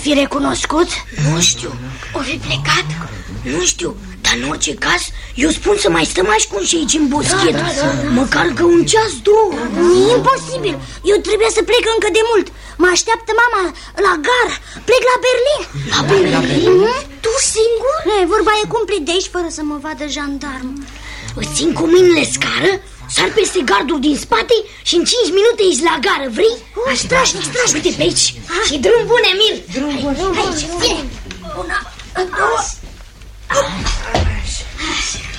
fi recunoscut? Nu știu, o fi plecat? Nu știu, dar în orice caz eu spun să mai stăm ascunși aici în boschet. Măcar că un ceas, două. E imposibil, eu trebuie să plec încă de mult. Mă așteaptă mama la gară. Plec la Berlin. La Berlin? Tu singur? Vorba e cum plec de aici fără să mă vadă jandarm. Îți țin cu mâinile scară, sar peste gardul din spate și în 5 minute ești la gară, vrei? Strașnic. Uite pe aici. Și drum bun, Emil. Drum bun. Aici, fie. Una, două.